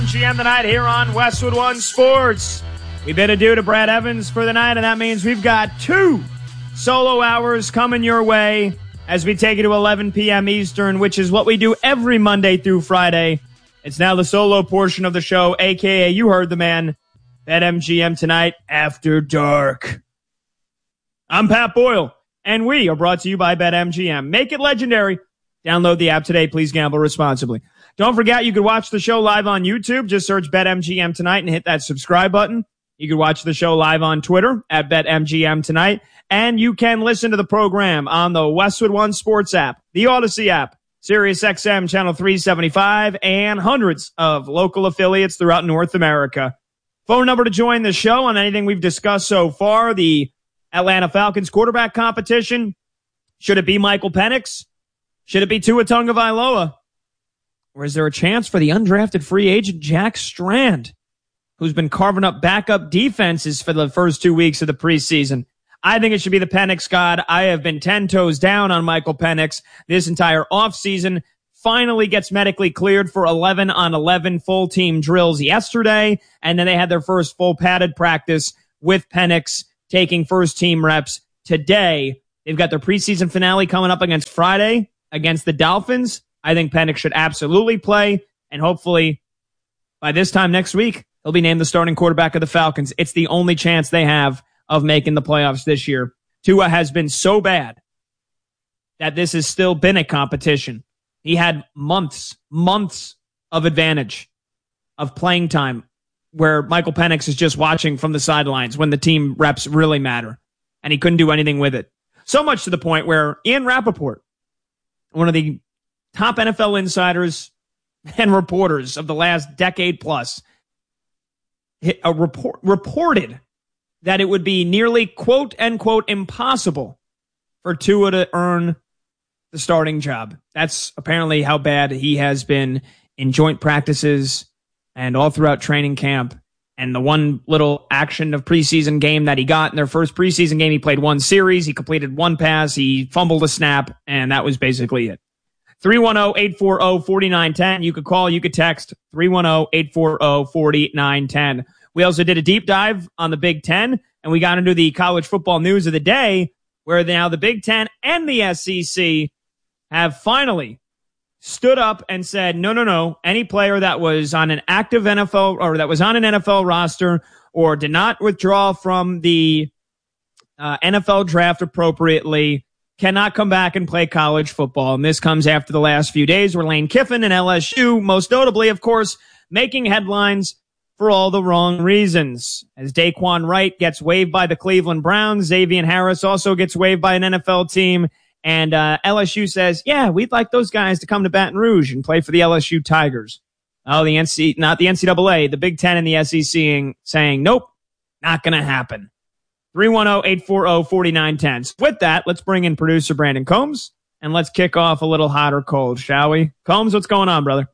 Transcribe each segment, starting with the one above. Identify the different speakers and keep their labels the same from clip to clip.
Speaker 1: GM tonight here on Westwood One Sports. We bid adieu to Brad Evans for the night, and that means we've got 2 solo hours coming your way as we take you to 11 p.m. Eastern, which is what we do every Monday through Friday. It's now the solo portion of the show, a.k.a. you heard the man, BetMGM tonight, After Dark. I'm Pat Boyle, and we are brought to you by BetMGM. Make it legendary. Download the app today. Please gamble responsibly. Don't forget, you can watch the show live on YouTube. Just search BetMGM Tonight and hit that subscribe button. You can watch the show live on Twitter at BetMGM Tonight. And you can listen to the program on the Westwood One Sports app, the Odyssey app, SiriusXM Channel 375, and hundreds of local affiliates throughout North America. Phone number to join the show on anything we've discussed so far. The Atlanta Falcons quarterback competition. Should it be Michael Penix? Should it be Tua Tagovailoa? Or is there a chance for the undrafted free agent Jack Strand, who's been carving up backup defenses for the first 2 weeks of the preseason? I think it should be the Penix God. I have been 10 toes down on Michael Penix this entire offseason. Finally gets medically cleared for 11-on-11 full-team drills yesterday, and then they had their first full padded practice with Penix taking first-team reps today. They've got their preseason finale coming up against Friday against the Dolphins. I think Penix should absolutely play, and hopefully by this time next week, he'll be named the starting quarterback of the Falcons. It's the only chance they have of making the playoffs this year. Tua has been so bad that this has still been a competition. He had months of advantage of playing time where Michael Penix is just watching from the sidelines when the team reps really matter, and he couldn't do anything with it. So much to the point where Ian Rappaport, one of the top NFL insiders and reporters of the last decade plus, reported that it would be nearly quote-unquote impossible for Tua to earn the starting job. That's apparently how bad he has been in joint practices and all throughout training camp. And the one little action of preseason game that he got in their first preseason game, he played one series, he completed one pass, he fumbled a snap, and that was basically it. 310-840-4910. You could call, you could text 310-840-4910. We also did a deep dive on the Big Ten, and we got into the college football news of the day, where now the Big Ten and the SEC have finally stood up and said, no. Any player that was on an active NFL or that was on an NFL roster or did not withdraw from the NFL draft appropriately cannot come back and play college football. And this comes after the last few days where Lane Kiffin and LSU, most notably, of course, making headlines for all the wrong reasons. As Daquan Wright gets waived by the Cleveland Browns, Xavier Harris also gets waived by an NFL team, and LSU says, yeah, we'd like those guys to come to Baton Rouge and play for the LSU Tigers. Oh, not the NCAA, the Big Ten and the SEC saying, nope, not going to happen. 310-840-4910. So with that, let's bring in producer Brandon Combs, and let's kick off a little hot or cold, shall we? Combs, what's going on, brother?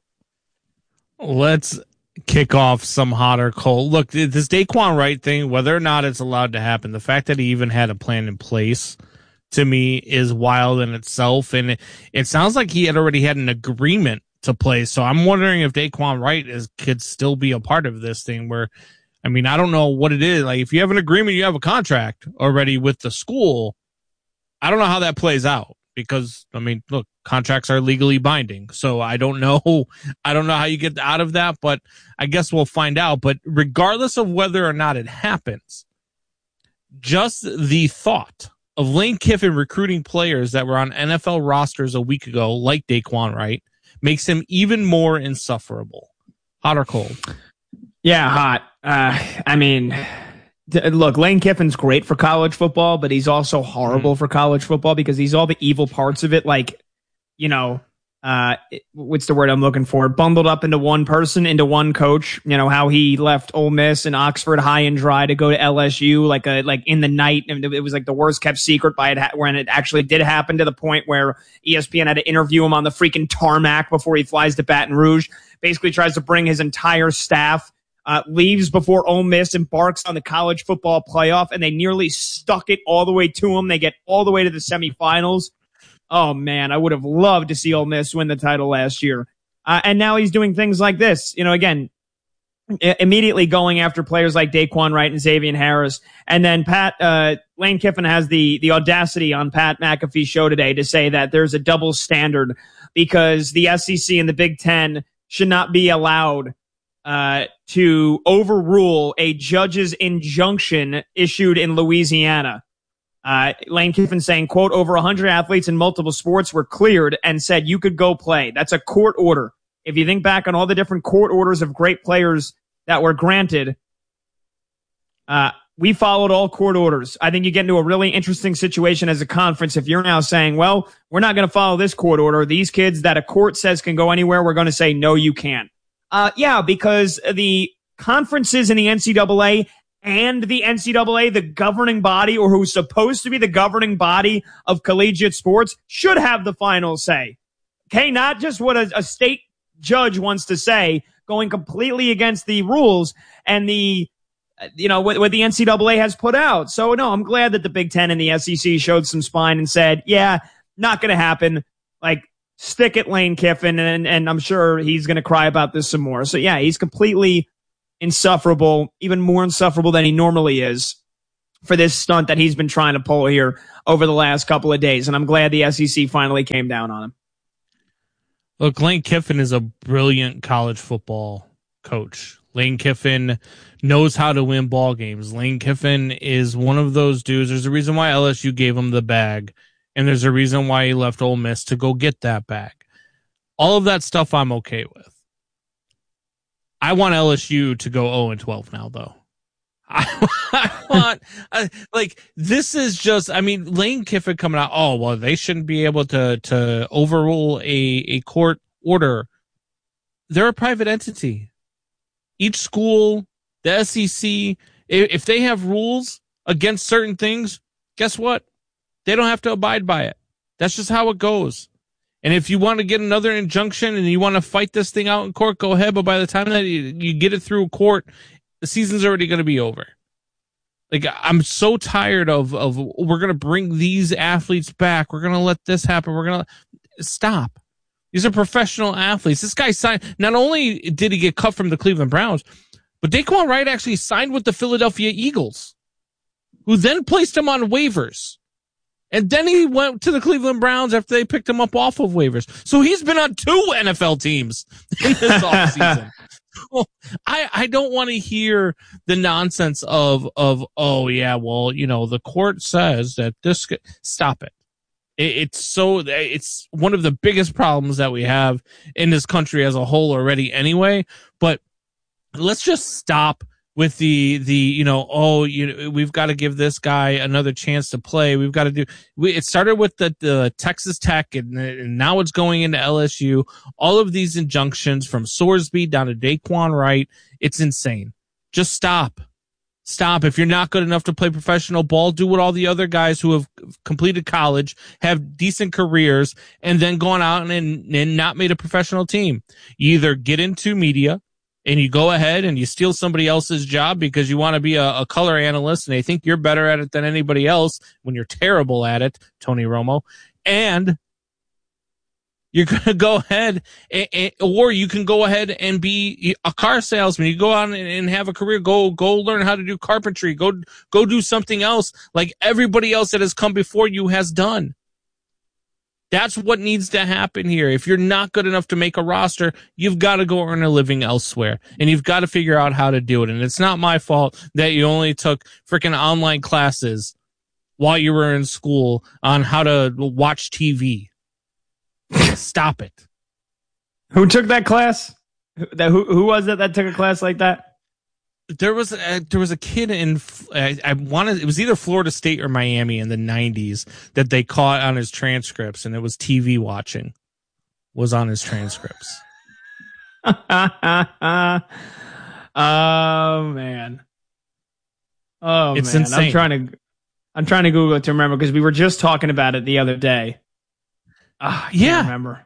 Speaker 2: Let's kick off some hot or cold. Look, this Daquan Wright thing, whether or not it's allowed to happen, the fact that he even had a plan in place, to me, is wild in itself. And it sounds like he had already had an agreement to play. So I'm wondering if Daquan Wright could still be a part of this thing where, I mean, I don't know what it is. Like, if you have an agreement, you have a contract already with the school. I don't know how that plays out because, I mean, look, contracts are legally binding. So I don't know how you get out of that, but I guess we'll find out. But regardless of whether or not it happens, just the thought of Lane Kiffin recruiting players that were on NFL rosters a week ago, like Daquan Wright, makes him even more insufferable. Hot or cold?
Speaker 1: Yeah, hot. I mean, look, Lane Kiffin's great for college football, but he's also horrible for college football because he's all the evil parts of it. Like, you know, what's the word I'm looking for? Bundled up into one person, into one coach. You know, how he left Ole Miss and Oxford high and dry to go to LSU, like in the night. And it was like the worst kept secret when it actually did happen, to the point where ESPN had to interview him on the freaking tarmac before he flies to Baton Rouge. Basically tries to bring his entire staff. Leaves before Ole Miss embarks on the college football playoff, and they nearly stuck it all the way to him. They get all the way to the semifinals. Oh, man, I would have loved to see Ole Miss win the title last year. And now he's doing things like this. You know, again, immediately going after players like Daquan Wright and Xavier Harris. And then Lane Kiffin has the audacity on Pat McAfee's show today to say that there's a double standard because the SEC and the Big Ten should not be allowed to overrule a judge's injunction issued in Louisiana. Lane Kiffin saying, quote, over 100 athletes in multiple sports were cleared and said you could go play. That's a court order. If you think back on all the different court orders of great players that were granted, we followed all court orders. I think you get into a really interesting situation as a conference if you're now saying, well, we're not going to follow this court order. These kids that a court says can go anywhere, we're going to say, no, you can't. Yeah, because the conferences in the NCAA and the NCAA, the governing body, or who's supposed to be the governing body of collegiate sports, should have the final say. Okay, not just what a state judge wants to say, going completely against the rules and the, what the NCAA has put out. So, no, I'm glad that the Big Ten and the SEC showed some spine and said, yeah, not going to happen. Like, stick it, Lane Kiffin, and I'm sure he's going to cry about this some more. So, yeah, he's completely insufferable, even more insufferable than he normally is for this stunt that he's been trying to pull here over the last couple of days. And I'm glad the SEC finally came down on him.
Speaker 2: Look, Lane Kiffin is a brilliant college football coach. Lane Kiffin knows how to win ball games. Lane Kiffin is one of those dudes. There's a reason why LSU gave him the bag, and there's a reason why he left Ole Miss to go get that bag. All of that stuff I'm okay with. I want LSU to go 0-12 now, though. I want, this is just, Lane Kiffin coming out, oh, well, they shouldn't be able to overrule a court order. They're a private entity. Each school, the SEC, if they have rules against certain things, guess what? They don't have to abide by it. That's just how it goes. And if you want to get another injunction and you want to fight this thing out in court, go ahead. But by the time that you get it through court, the season's already going to be over. Like, I'm so tired of we're going to bring these athletes back. We're going to let this happen. We're going to stop. These are professional athletes. This guy signed. Not only did he get cut from the Cleveland Browns, but Daquan Wright actually signed with the Philadelphia Eagles, who then placed him on waivers. And then he went to the Cleveland Browns after they picked him up off of waivers. So he's been on 2 NFL teams in this offseason. Well, I don't want to hear the nonsense of, oh yeah, well, the court says that this, stop it. It's one of the biggest problems that we have in this country as a whole already anyway, but let's just stop with we've got to give this guy another chance to play. We've got to it started with the Texas Tech and now it's going into LSU. All of these injunctions from Sorsby down to Daquan Wright. It's insane. Just stop. Stop. If you're not good enough to play professional ball, do what all the other guys who have completed college, have decent careers, and then gone out and not made a professional team. You either get into media and you go ahead and you steal somebody else's job because you want to be a color analyst and they think you're better at it than anybody else when you're terrible at it, Tony Romo. And you're going to go ahead or you can go ahead and be a car salesman. You go out and have a career, go learn how to do carpentry, go do something else like everybody else that has come before you has done. That's what needs to happen here. If you're not good enough to make a roster, you've got to go earn a living elsewhere, and you've got to figure out how to do it. And it's not my fault that you only took freaking online classes while you were in school on how to watch TV. Stop it.
Speaker 1: Who took that class? Who was it that took a class like that?
Speaker 2: There was a kid in it was either Florida State or Miami in the 90s that they caught on his transcripts, and it was TV watching was on his transcripts.
Speaker 1: Oh man.
Speaker 2: It's
Speaker 1: man.
Speaker 2: insane.
Speaker 1: I'm trying to Google it to remember because we were just talking about it the other day. I can't remember.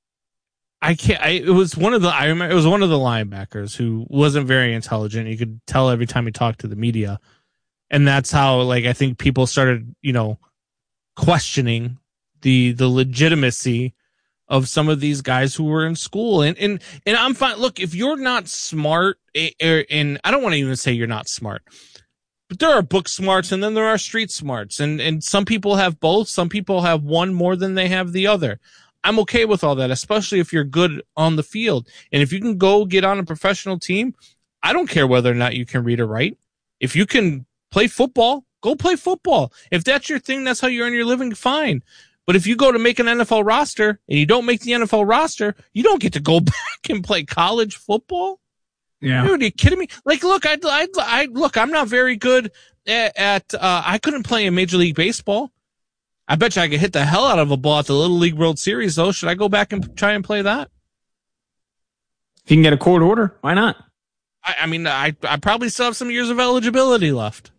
Speaker 2: It was one of the linebackers who wasn't very intelligent. You could tell every time he talked to the media. And that's how, I think people started, questioning the legitimacy of some of these guys who were in school. And I'm fine. Look, if you're not smart, and I don't want to even say you're not smart, but there are book smarts and then there are street smarts. And some people have both. Some people have one more than they have the other. I'm okay with all that, especially if you're good on the field. And if you can go get on a professional team, I don't care whether or not you can read or write. If you can play football, go play football. If that's your thing, that's how you earn your living, fine. But if you go to make an NFL roster and you don't make the NFL roster, you don't get to go back and play college football.
Speaker 1: Yeah.
Speaker 2: Dude, are you kidding me? Like, look, look, I'm not very good at I couldn't play in Major League Baseball. I bet you I could hit the hell out of a ball at the Little League World Series, though. Should I go back and try and play that?
Speaker 1: If you can get a court order, why not?
Speaker 2: I mean, I probably still have some years of eligibility left.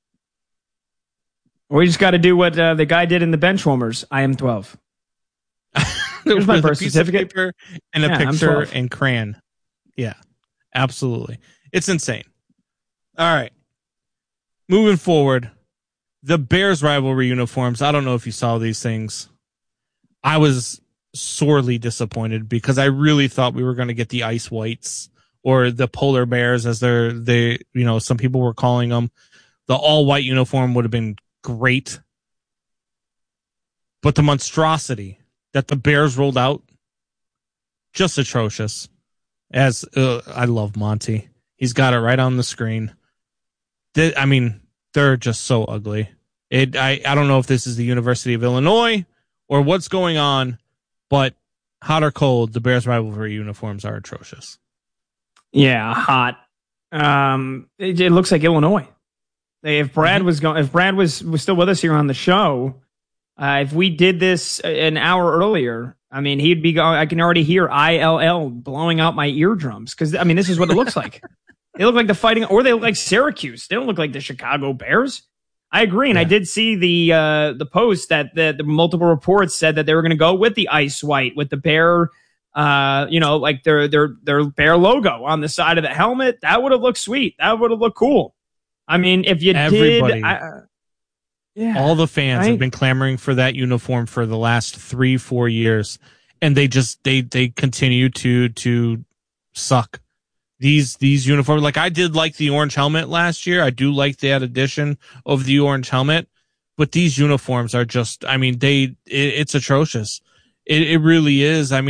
Speaker 1: We just got to do what the guy did in the Benchwarmers. I am 12. Here's my birth certificate.
Speaker 2: And a picture and crayon. Yeah, absolutely. It's insane. All right. Moving forward, the Bears rivalry uniforms. I don't know if you saw these things. I was sorely disappointed because I really thought we were going to get the ice whites or the polar bears, as some people were calling them. The all white uniform would have been great, but the monstrosity that the Bears rolled out, just atrocious. As I love Monty, he's got it right on the screen. They're just so ugly. I don't know if this is the University of Illinois or what's going on, but hot or cold, the Bears rivalry uniforms are atrocious.
Speaker 1: Yeah, hot. It looks like Illinois. If Brad was still with us here on the show, if we did this an hour earlier, he'd be going. I can already hear ILL blowing out my eardrums because this is what it looks like. They look like the Fighting, or they look like Syracuse. They don't look like the Chicago Bears. I agree, and I did see the post that the multiple reports said that they were going to go with the ice white with the bear, like their bear logo on the side of the helmet. That would have looked sweet. That would have looked cool. If you
Speaker 2: Everybody,
Speaker 1: did,
Speaker 2: all the fans have been clamoring for that uniform for the last 3-4 years, and they continue to suck. These uniforms, like I did like the orange helmet last year. I do like that addition of the orange helmet, but these uniforms are just, it's atrocious. It really is. I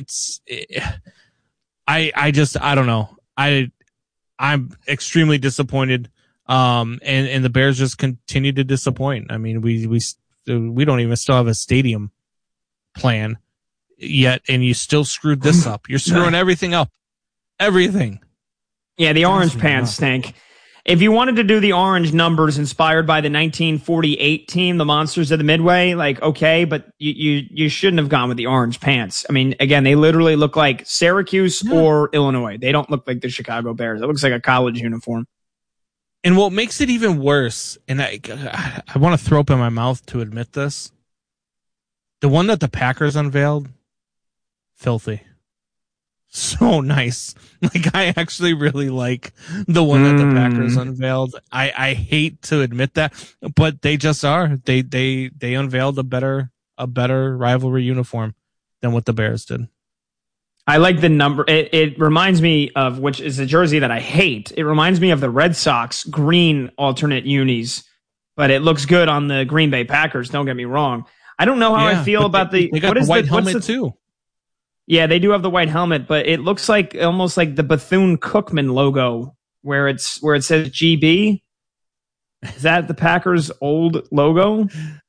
Speaker 2: don't know. I'm extremely disappointed. And the Bears just continue to disappoint. We don't even still have a stadium plan yet, and you still screwed this up. You're screwing everything up. Everything.
Speaker 1: Yeah, the orange pants stink. If you wanted to do the orange numbers inspired by the 1948 team, the Monsters of the Midway, okay, but you shouldn't have gone with the orange pants. Again, they literally look like Syracuse or Illinois. They don't look like the Chicago Bears. It looks like a college uniform.
Speaker 2: And what makes it even worse, and I want to throw up in my mouth to admit this, the one that the Packers unveiled, filthy. So nice. I actually really like the one that the Packers unveiled. I hate to admit that, but they just are. They unveiled a better rivalry uniform than what the Bears did.
Speaker 1: I like the number. It reminds me of, which is a jersey that I hate. It reminds me of the Red Sox green alternate unis, but it looks good on the Green Bay Packers. Don't get me wrong. I don't know how I feel about
Speaker 2: they got the white helmet too.
Speaker 1: Yeah, they do have the white helmet, but it looks like almost like the Bethune-Cookman logo where it says GB. Is that the Packers' old logo?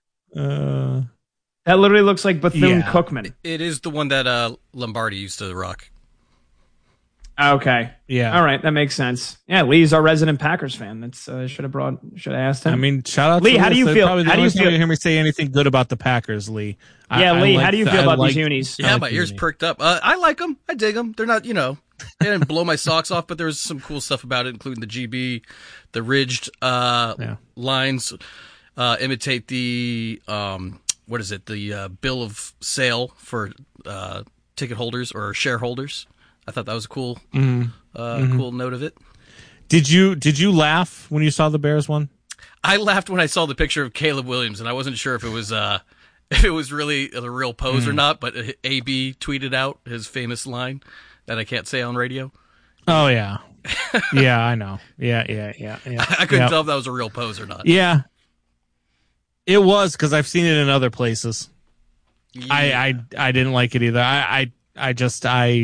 Speaker 1: That literally looks like Bethune-Cookman.
Speaker 3: It is the one that Lombardi used to rock.
Speaker 1: Okay.
Speaker 2: Yeah.
Speaker 1: All right, that makes sense. Yeah, Lee's our resident Packers fan. That's should have asked him.
Speaker 2: Shout out
Speaker 1: Lee.
Speaker 2: to
Speaker 1: How do you feel?
Speaker 2: How do you feel? You hear me say anything good about the Packers, Lee?
Speaker 1: Lee. How do you feel about these unis?
Speaker 3: Yeah, my ears perked up. I like them. I dig them. They're not, they didn't blow my socks off, but there was some cool stuff about it, including the GB, the ridged lines imitate the what is it? The bill of sale for ticket holders or shareholders. I thought that was a cool, cool note of it.
Speaker 2: Did you laugh when you saw the Bears one?
Speaker 3: I laughed when I saw the picture of Caleb Williams, and I wasn't sure if it was if it was really a real pose or not, but AB tweeted out his famous line that I can't say on radio.
Speaker 2: Oh, yeah. Yeah, I know. Yeah.
Speaker 3: I couldn't tell if that was a real pose or not.
Speaker 2: Yeah. It was, because I've seen it in other places. Yeah. I didn't like it either. I thought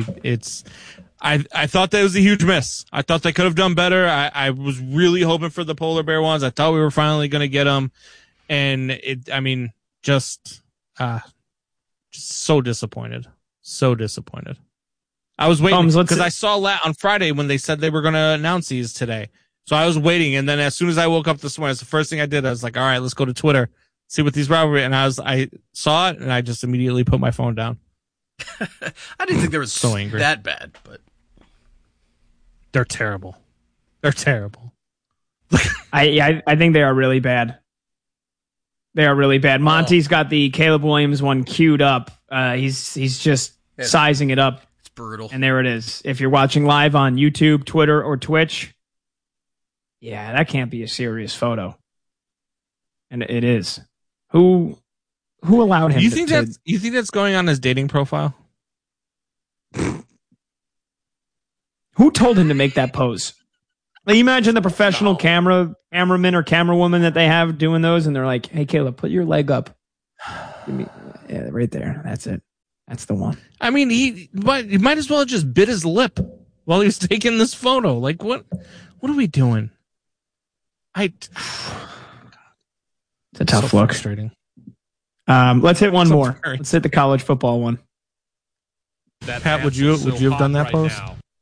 Speaker 2: that it was a huge miss. I thought they could have done better. I was really hoping for the polar bear ones. I thought we were finally going to get them. And just so disappointed. So disappointed. I was waiting because I saw on Friday when they said they were going to announce these today. So I was waiting. And then as soon as I woke up this morning, it's the first thing I did. I was like, all right, let's go to Twitter, see what these rivalry. And I saw it and I just immediately put my phone down.
Speaker 3: I didn't think there was so angry. That bad, but
Speaker 2: they're terrible. They're terrible.
Speaker 1: I think they are really bad. They are really bad. Monty's got the Caleb Williams one queued up. He's just sizing it up.
Speaker 3: It's brutal.
Speaker 1: And there it is. If you're watching live on YouTube, Twitter, or Twitch, yeah, that can't be a serious photo. And it is. Who allowed him?
Speaker 2: You think that's going on his dating profile?
Speaker 1: Who told him to make that pose? Like, imagine the professional cameraman or camerawoman that they have doing those, and they're like, "Hey, Caleb, put your leg up. Yeah, right there. That's it. That's the one."
Speaker 2: I mean, he might as well have just bit his lip while he was taking this photo. Like, what are we doing?
Speaker 1: It's a tough look.
Speaker 2: Frustrating.
Speaker 1: Let's hit one more. Let's hit the college football one.
Speaker 2: Pat, would you have done that pose?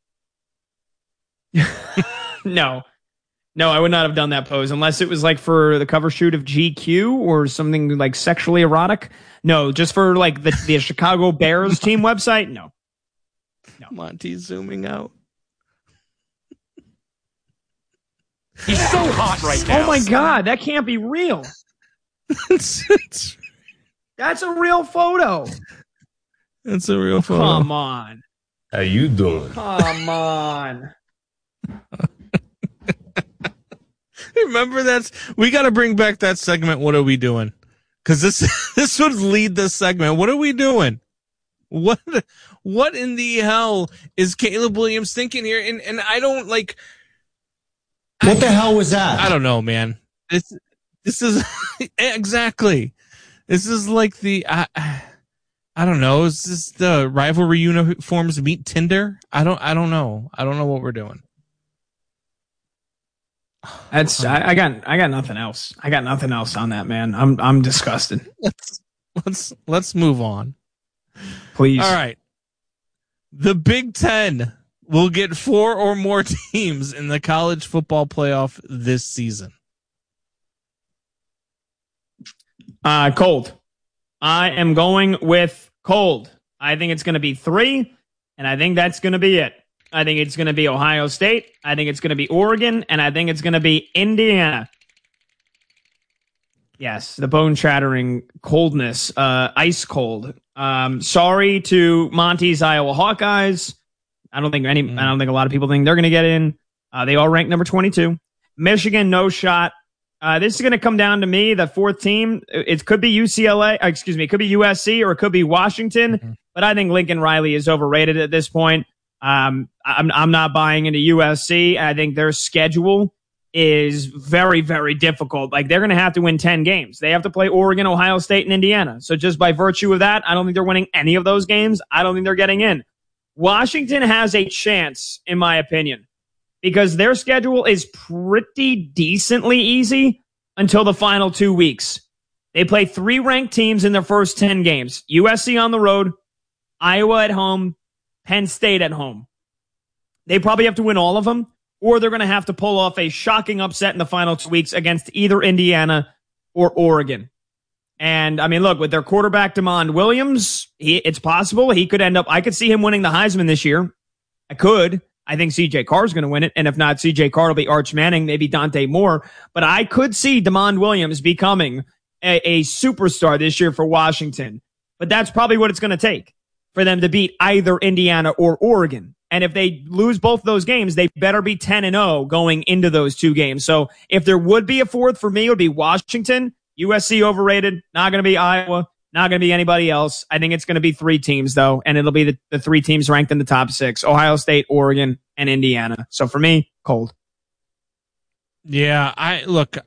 Speaker 1: No, I would not have done that pose unless it was like for the cover shoot of GQ or something like sexually erotic. No, just for like the Chicago Bears team website. No.
Speaker 2: Monty's zooming out.
Speaker 4: He's so hot right now.
Speaker 1: Oh my God, that can't be real. That's a real photo.
Speaker 2: That's a real photo.
Speaker 1: Come on.
Speaker 4: How you doing?
Speaker 1: Come on.
Speaker 2: Remember we got to bring back that segment. What are we doing? Because this would lead this segment. What are we doing? What in the hell is Caleb Williams thinking here? And I don't like.
Speaker 5: What the hell was that?
Speaker 2: I don't know, man. This is exactly. This is like the. I don't know. Is this the rivalry uniforms meet Tinder? I don't know. I don't know what we're doing.
Speaker 1: That's I got nothing else. I got nothing else on that, man. I'm disgusted.
Speaker 2: Let's move on.
Speaker 1: Please.
Speaker 2: All right. The Big Ten will get 4 or more teams in the college football playoff this season.
Speaker 1: Cold. I am going with cold. I think it's going to be 3, and I think that's going to be it. I think it's going to be Ohio State. I think it's going to be Oregon, and I think it's going to be Indiana. Yes, the bone-shattering coldness, ice cold. Sorry to Monty's Iowa Hawkeyes. I don't think a lot of people think they're going to get in. They are ranked number 22. Michigan, no shot. This is going to come down to me, the 4th team. It could be UCLA. It could be USC, or it could be Washington. Mm-hmm. But I think Lincoln Riley is overrated at this point. I'm not buying into USC. I think their schedule is very, very difficult. Like, they're going to have to win 10 games. They have to play Oregon, Ohio State, and Indiana. So just by virtue of that, I don't think they're winning any of those games. I don't think they're getting in. Washington has a chance, in my opinion, because their schedule is pretty decently easy until the final 2 weeks. They play 3 ranked teams in their first 10 games. USC on the road, Iowa at home, Penn State at home. They probably have to win all of them, or they're going to have to pull off a shocking upset in the final 2 weeks against either Indiana or Oregon. And, I mean, look, with their quarterback, DeMond Williams, it's possible he could end up, I could see him winning the Heisman this year. I could. I think C.J. Carr's going to win it. And if not, C.J. Carr will be Arch Manning, maybe Dante Moore. But I could see DeMond Williams becoming a superstar this year for Washington. But that's probably what it's going to take for them to beat either Indiana or Oregon. And if they lose both those games, they better be 10-0 going into those 2 games. So if there would be a 4th for me, it would be Washington. USC overrated, not going to be Iowa. Not going to be anybody else. I think it's going to be 3 teams, though, and it'll be the 3 teams ranked in the top 6, Ohio State, Oregon, and Indiana. So for me, cold.
Speaker 2: Yeah, I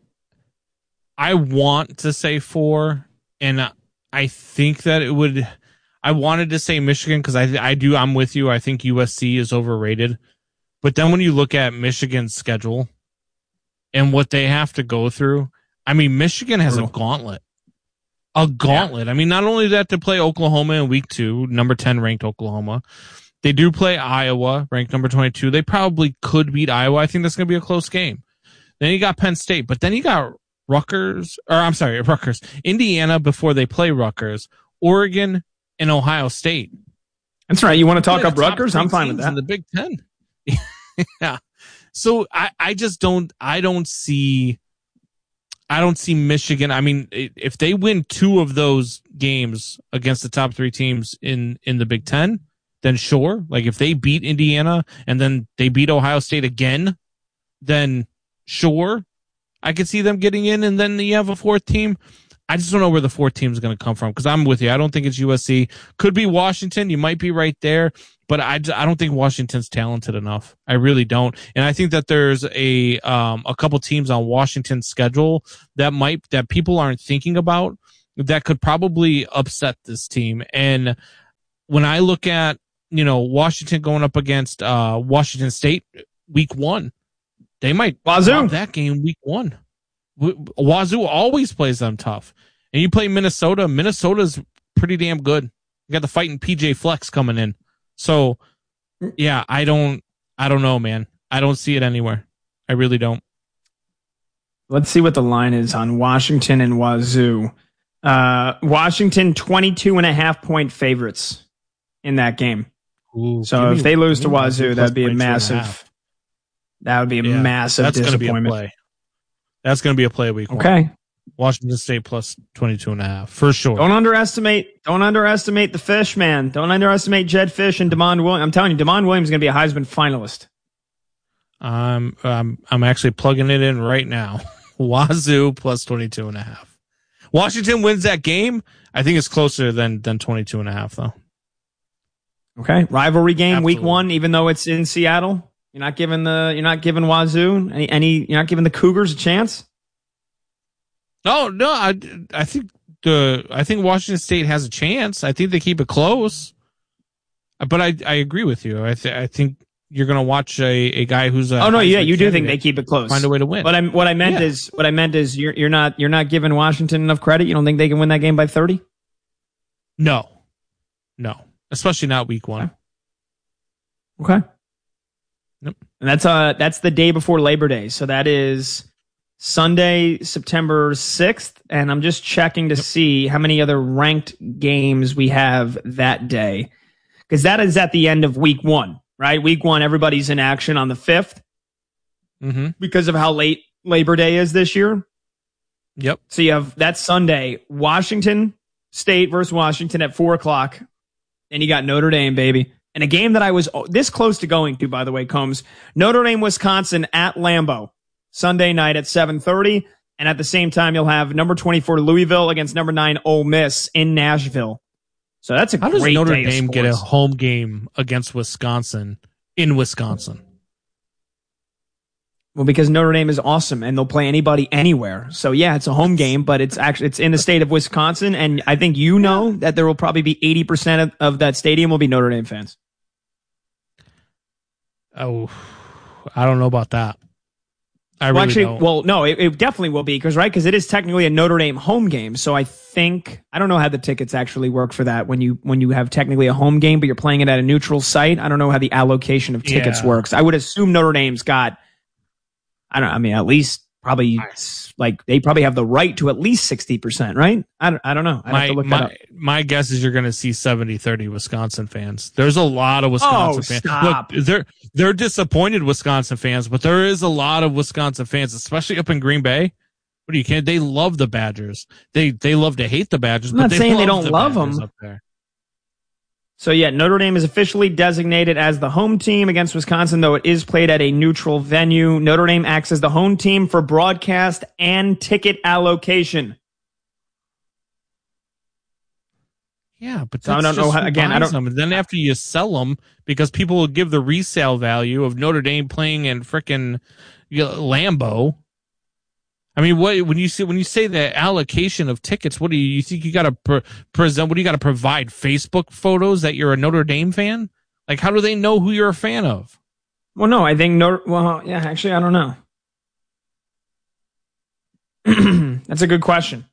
Speaker 2: want to say 4, and I think that it would. I wanted to say Michigan because I'm with you. I think USC is overrated. But then when you look at Michigan's schedule and what they have to go through, I mean, Michigan has a gauntlet. A gauntlet. Yeah. I mean, not only that, to play Oklahoma in week 2, number 10 ranked Oklahoma. They do play Iowa, ranked number 22. They probably could beat Iowa. I think that's going to be a close game. Then you got Penn State, but then you got Rutgers, Indiana before they play Rutgers, Oregon, and Ohio State.
Speaker 1: That's right. You want to talk up Rutgers? I'm fine with that.
Speaker 2: In the Big Ten. Yeah. So I don't see Michigan. I mean, if they win 2 of those games against the top 3 teams in the Big Ten, then sure. Like if they beat Indiana and then they beat Ohio State again, then sure, I could see them getting in, and then you have a 4th team. I just don't know where the 4th team is going to come from because I'm with you. I don't think it's USC. Could be Washington. You might be right there, but I don't think Washington's talented enough. I really don't. And I think that there's a couple teams on Washington's schedule that people aren't thinking about that could probably upset this team. And when I look at, Washington going up against Washington State week 1, they might drop that game week 1. Wazoo always plays them tough. And you play Minnesota. Minnesota's pretty damn good. You got the fighting PJ Flex coming in. So, yeah, I don't know, man. I don't see it anywhere. I really don't.
Speaker 1: Let's see what the line is on Washington and Wazoo. Washington, 22.5-point favorites in that game.
Speaker 2: Ooh,
Speaker 1: so if they lose to Wazoo, that'd be a massive. That would be a massive disappointment.
Speaker 2: That's going to be a play week 1.
Speaker 1: Okay.
Speaker 2: Washington State plus 22.5 for sure.
Speaker 1: Don't underestimate the fish, man. Don't underestimate Jedd Fisch and Damon Williams. I'm telling you, Damon Williams is going to be a Heisman finalist.
Speaker 2: I'm actually plugging it in right now. Wazoo plus 22.5. Washington wins that game. I think it's closer than 22.5 though.
Speaker 1: Okay. Rivalry game. Absolutely. Week 1, even though it's in Seattle. You're not giving Wazoo you're not giving the Cougars a chance?
Speaker 2: No, I think Washington State has a chance. I think they keep it close. But I agree with you. I think you're going to watch a guy who's a
Speaker 1: you do think they keep it close.
Speaker 2: Find a way to win.
Speaker 1: What I meant is you're not giving Washington enough credit. You don't think they can win that game by 30?
Speaker 2: No. Especially not week 1.
Speaker 1: Okay.
Speaker 2: Nope.
Speaker 1: And that's the day before Labor Day. So that is Sunday, September 6th. And I'm just checking to see how many other ranked games we have that day. Because that is at the end of week 1, right? Week 1, everybody's in action on the 5th.
Speaker 2: Mm-hmm.
Speaker 1: Because of how late Labor Day is this year.
Speaker 2: Yep.
Speaker 1: So you have that Sunday, Washington State versus Washington at 4:00. And you got Notre Dame, baby. And a game that I was this close to going to, by the way, Combs, Notre Dame, Wisconsin at Lambeau, Sunday night at 7:30. And at the same time, you'll have number 24 Louisville against number 9 Ole Miss in Nashville. So that's a great day.
Speaker 2: How does Notre Dame get a home game against Wisconsin in Wisconsin?
Speaker 1: Well, because Notre Dame is awesome and they'll play anybody anywhere. So yeah, it's a home game, but it's in the state of Wisconsin. And I think that there will probably be 80% of that stadium will be Notre Dame fans.
Speaker 2: Oh, I don't know about that. It definitely will be because it is technically a Notre Dame home game. So I don't know how the tickets actually work for that when you have technically a home game, but you're playing it at a neutral site. I don't know how the allocation of tickets works. I would assume Notre Dame's got, at least probably they probably have the right to at least 60%, right? I don't know. I'd have to look that up. My guess is you're going to see 70-30 Wisconsin fans. There's a lot of Wisconsin fans.
Speaker 1: Stop.
Speaker 2: Look, they're disappointed Wisconsin fans, but there is a lot of Wisconsin fans, especially up in Green Bay. They love the Badgers. They love to hate the Badgers.
Speaker 1: I'm not saying they don't love
Speaker 2: them
Speaker 1: them.
Speaker 2: Up there.
Speaker 1: So yeah, Notre Dame is officially designated as the home team against Wisconsin, though it is played at a neutral venue. Notre Dame acts as the home team for broadcast and ticket allocation.
Speaker 2: Yeah, but
Speaker 1: so I don't know how, again, I don't
Speaker 2: them. And then after you sell them, because people will give the resale value of Notre Dame playing in frickin' Lambeau. I mean, when you say the allocation of tickets, what do you think you got to present? What do you got to provide? Facebook photos that you're a Notre Dame fan? Like, how do they know who you're a fan of?
Speaker 1: Well, no, I think actually, I don't know. That's a good question.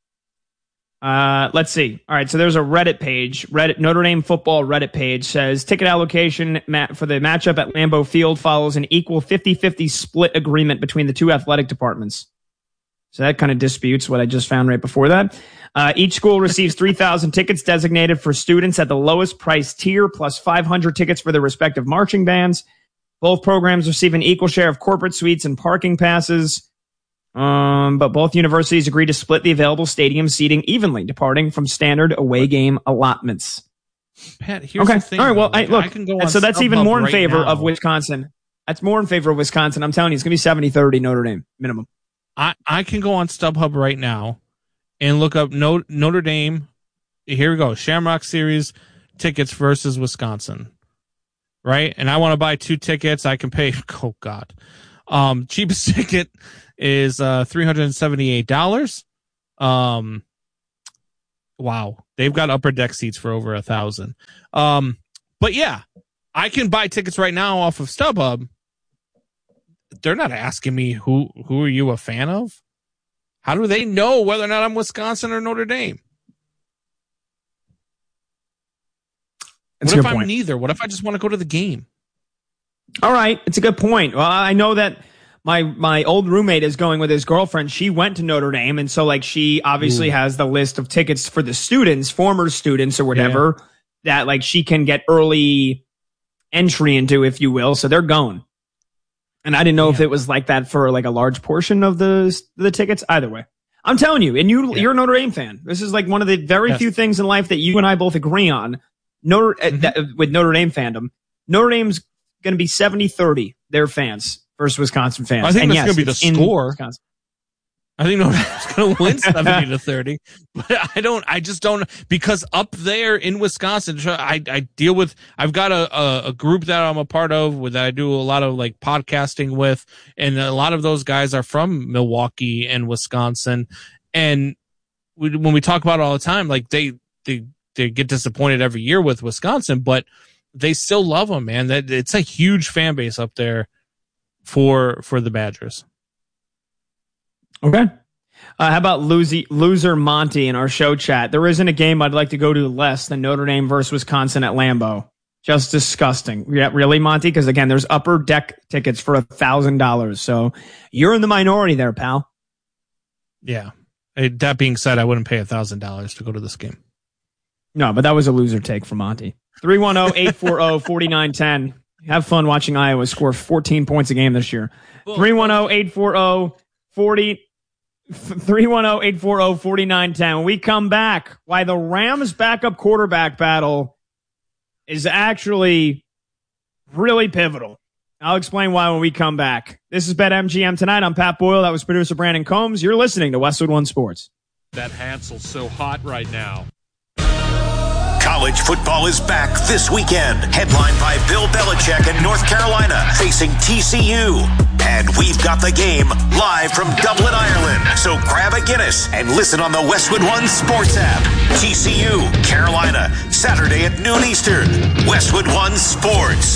Speaker 1: Let's see. All right, so there's a Reddit page. Notre Dame football Reddit page says ticket allocation for the matchup at Lambeau Field follows an equal 50-50 split agreement between the two athletic departments. So that kind of disputes what I just found right before that. Each school receives 3,000 tickets designated for students at the lowest price tier, plus 500 tickets for their respective marching bands. Both programs receive an equal share of corporate suites and parking passes. But both universities agreed to split the available stadium seating evenly, departing from standard away game allotments.
Speaker 2: Pat, here's the thing.
Speaker 1: All right, well,
Speaker 2: I can go on
Speaker 1: so that's even more in favor
Speaker 2: now.
Speaker 1: of Wisconsin. That's more in favor of Wisconsin. I'm telling you, it's going to be 70-30 Notre Dame minimum.
Speaker 2: I can go on StubHub right now and look up Notre Dame. Here we go. Shamrock Series tickets versus Wisconsin. Right? And I want to buy 2 tickets. I can pay, oh God. Cheapest ticket is $378. Wow. They've got upper deck seats for over 1,000. But yeah, I can buy tickets right now off of StubHub. They're not asking me who are you a fan of? How do they know whether or not I'm Wisconsin or Notre Dame? What if I'm neither? What if I just want to go to the game?
Speaker 1: All right, it's a good point. Well, I know that my old roommate is going with his girlfriend. She went to Notre Dame, and so like she obviously has the list of tickets for the students, former students or whatever, that like she can get early entry into, if you will. So they're going. And I didn't know if it was like that for like a large portion of the tickets. Either way, I'm telling you, and you're a Notre Dame fan. This is like one of the very few things in life that you and I both agree on. With Notre Dame fandom, Notre Dame's going to be 70-30 their fans versus Wisconsin fans.
Speaker 2: I think that's going to be the score. I think Notre Dame's going to win 70-30, but I just don't, because up there in Wisconsin, I deal with, I've got a group that I'm a part of that I do a lot of like podcasting with, and a lot of those guys are from Milwaukee and Wisconsin. And when we talk about it all the time, like they get disappointed every year with Wisconsin, but they still love them, man. That it's a huge fan base up there for the Badgers.
Speaker 1: Okay. How about loser Monty in our show chat? There isn't a game I'd like to go to less than Notre Dame versus Wisconsin at Lambeau. Just disgusting. Yeah, really, Monty? Because again, there's upper deck tickets for $1,000. So you're in the minority there, pal.
Speaker 2: Yeah. That being said, I wouldn't pay $1,000 to go to this game.
Speaker 1: No, but that was a loser take from Monty. 310-840-4910. Have fun watching Iowa score 14 points a game this year. 310-840-4910. When we come back, why the Rams backup quarterback battle is actually really pivotal. I'll explain why when we come back. This is BetMGM Tonight. I'm Pat Boyle. That was producer Brandon Combs. You're listening to Westwood One Sports.
Speaker 4: That Hansel's so hot right now.
Speaker 6: College football is back this weekend. Headlined by Bill Belichick in North Carolina facing TCU. And we've got the game live from Dublin, Ireland. So grab a Guinness and listen on the Westwood One Sports app. TCU, Carolina, Saturday at noon Eastern. Westwood One Sports.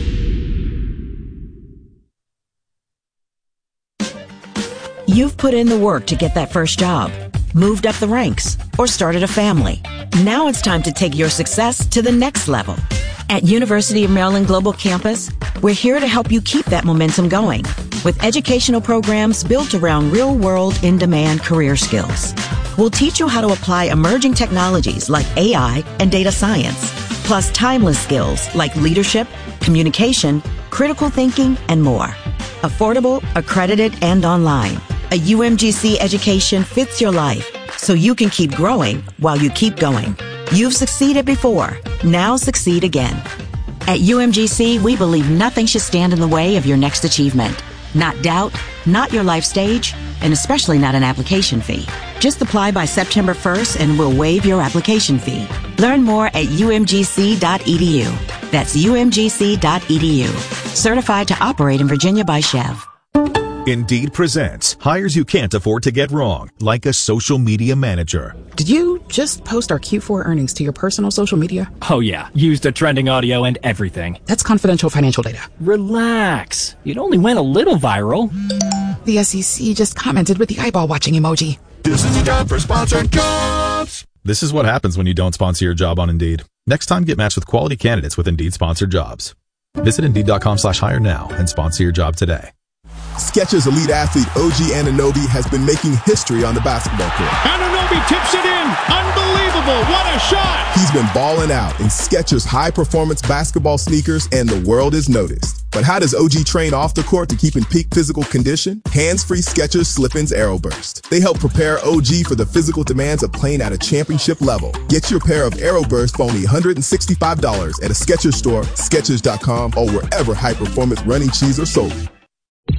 Speaker 7: You've put in the work to get that first job, moved up the ranks, or started a family. Now it's time to take your success to the next level. At University of Maryland Global Campus, we're here to help you keep that momentum going with educational programs built around real-world, in-demand career skills. We'll teach you how to apply emerging technologies like AI and data science, plus timeless skills like leadership, communication, critical thinking, and more. Affordable, accredited, and online. A UMGC education fits your life, so you can keep growing while you keep going. You've succeeded before. Now succeed again. At UMGC, we believe nothing should stand in the way of your next achievement. not doubt, not your life stage, and especially not an application fee. Just apply by September 1st and we'll waive your application fee. Learn more at umgc.edu. That's umgc.edu. Certified to operate in Virginia by Chev.
Speaker 8: Indeed presents hires you can't afford to get wrong, like a social media manager.
Speaker 9: Did you just post our Q4 earnings to your personal social media?
Speaker 10: Oh yeah, used a trending audio and everything.
Speaker 9: That's confidential financial data.
Speaker 10: Relax. It only went a little viral.
Speaker 9: The SEC just commented with the eyeball watching emoji.
Speaker 8: This is a job for sponsored jobs. This is what happens when you don't sponsor your job on Indeed. Next time, get matched with quality candidates with Indeed sponsored jobs. Visit Indeed.com/hire now and sponsor your job today.
Speaker 11: Skechers elite athlete OG Anunoby has been making history on the basketball court.
Speaker 12: Anunoby tips it in. Unbelievable. What a shot.
Speaker 11: He's been balling out in Skechers high-performance basketball sneakers, and the world has noticed. But how does OG train off the court to keep in peak physical condition? Hands-free Skechers Slip-ins Aeroburst. They help prepare OG for the physical demands of playing at a championship level. Get your pair of Aeroburst for only $165 at a Skechers store, Skechers.com, or wherever high-performance running shoes are sold.